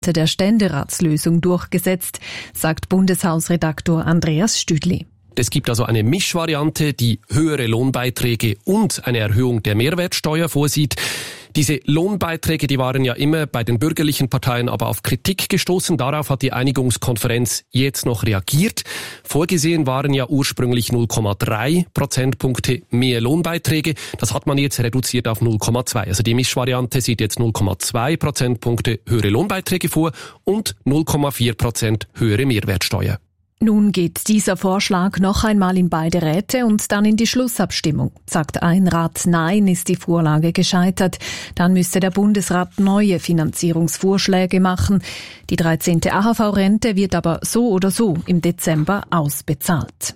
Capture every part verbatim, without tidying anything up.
der Ständeratslösung durchgesetzt, sagt Bundeshausredaktor Andreas Stüdli. Es gibt also eine Mischvariante, die höhere Lohnbeiträge und eine Erhöhung der Mehrwertsteuer vorsieht. Diese Lohnbeiträge, die waren ja immer bei den bürgerlichen Parteien aber auf Kritik gestoßen. Darauf hat die Einigungskonferenz jetzt noch reagiert. Vorgesehen waren ja ursprünglich null Komma drei Prozentpunkte mehr Lohnbeiträge. Das hat man jetzt reduziert auf null Komma zwei. Also die Mischvariante sieht jetzt null Komma zwei Prozentpunkte höhere Lohnbeiträge vor und null Komma vier Prozent höhere Mehrwertsteuer. Nun geht dieser Vorschlag noch einmal in beide Räte und dann in die Schlussabstimmung. Sagt ein Rat Nein, ist die Vorlage gescheitert. Dann müsste der Bundesrat neue Finanzierungsvorschläge machen. Die dreizehnte A H V-Rente wird aber so oder so im Dezember ausbezahlt.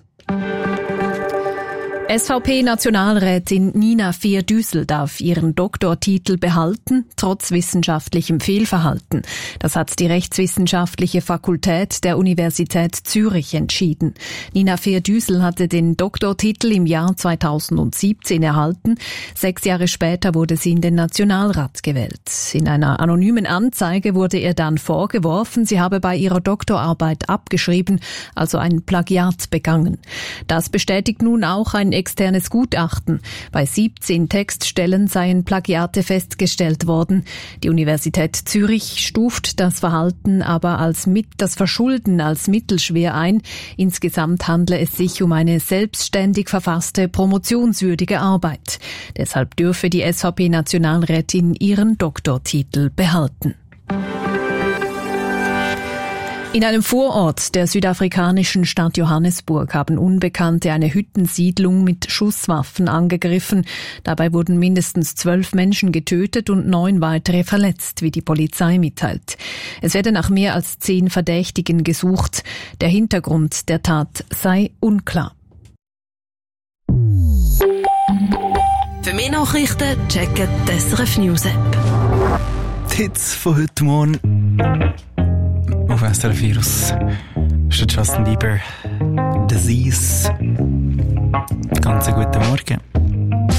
S V P-Nationalrätin Nina Fehr-Düssel darf ihren Doktortitel behalten, trotz wissenschaftlichem Fehlverhalten. Das hat die Rechtswissenschaftliche Fakultät der Universität Zürich entschieden. Nina Fehr-Düssel hatte den Doktortitel im Jahr zweitausendsiebzehn erhalten. Sechs Jahre später wurde sie in den Nationalrat gewählt. In einer anonymen Anzeige wurde ihr dann vorgeworfen, sie habe bei ihrer Doktorarbeit abgeschrieben, also ein Plagiat begangen. Das bestätigt nun auch ein externes Gutachten. Bei siebzehn Textstellen seien Plagiate festgestellt worden. Die Universität Zürich stuft das Verhalten aber als mit, das Verschulden als mittelschwer ein. Insgesamt handle es sich um eine selbstständig verfasste, promotionswürdige Arbeit. Deshalb dürfe die S V P-Nationalrätin ihren Doktortitel behalten. In einem Vorort der südafrikanischen Stadt Johannesburg haben Unbekannte eine Hüttensiedlung mit Schusswaffen angegriffen. Dabei wurden mindestens zwölf Menschen getötet und neun weitere verletzt, wie die Polizei mitteilt. Es werde nach mehr als zehn Verdächtigen gesucht. Der Hintergrund der Tat sei unklar. Für mehr Nachrichten checken die S R F News App. Die Hits von heute Morgen auf S R F Virus steht Justin Bieber, Disease. Ganz guten Morgen.